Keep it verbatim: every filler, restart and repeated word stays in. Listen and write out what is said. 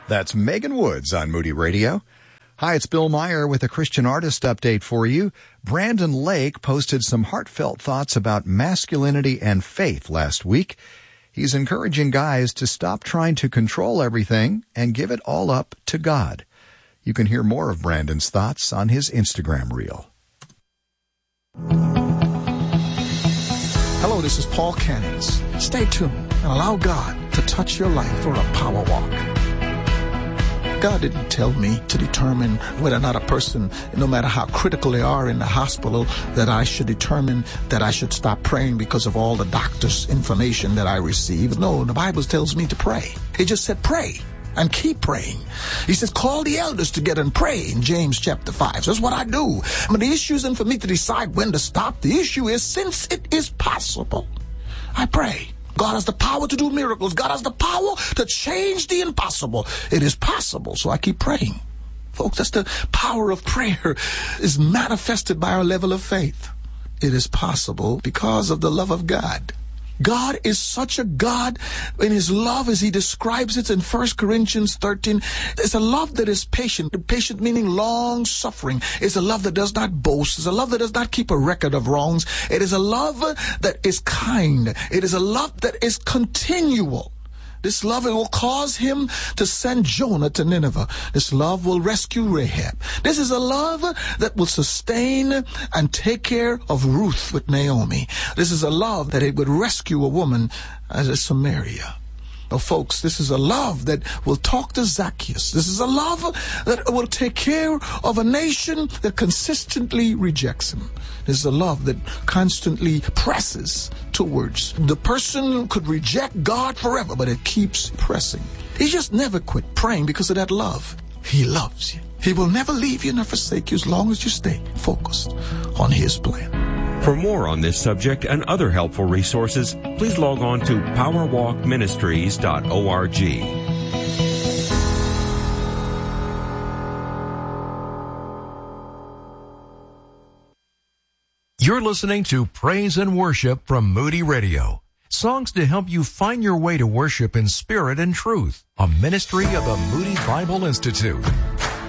That's Megan Woods on Moody Radio. Hi, it's Bill Meyer with a Christian artist update for you. Brandon Lake posted some heartfelt thoughts about masculinity and faith last week. He's encouraging guys to stop trying to control everything and give it all up to God. You can hear more of Brandon's thoughts on his Instagram reel. Hello, this is Paul Cannons. Stay tuned and allow God to touch your life for a power walk. God didn't tell me to determine whether or not a person, no matter how critical they are in the hospital, that I should determine that I should stop praying because of all the doctor's information that I receive. No, the Bible tells me to pray. It just said pray and keep praying. He says, call the elders together and pray in James chapter five. So that's what I do. But the issue isn't for me to decide when to stop. The issue is, since it is possible, I pray. God has the power to do miracles. God has the power to change the impossible. It is possible, so I keep praying. Folks, that's the power of prayer is manifested by our level of faith. It is possible because of the love of God. God is such a God in his love as he describes it in First Corinthians thirteen. It's a love that is patient. Patient meaning long suffering. It's a love that does not boast. It's a love that does not keep a record of wrongs. It is a love that is kind. It is a love that is continual. This love, it will cause him to send Jonah to Nineveh. This love will rescue Rahab. This is a love that will sustain and take care of Ruth with Naomi. This is a love that it would rescue a woman as a Samaria. Oh, folks, this is a love that will talk to Zacchaeus. This is a love that will take care of a nation that consistently rejects him. This is a love that constantly presses towards. The person could reject God forever, but it keeps pressing. He just never quit praying because of that love. He loves you. He will never leave you nor forsake you as long as you stay focused on his plan. For more on this subject and other helpful resources, please log on to power walk ministries dot org. You're listening to Praise and Worship from Moody Radio. Songs to help you find your way to worship in spirit and truth. A ministry of the Moody Bible Institute.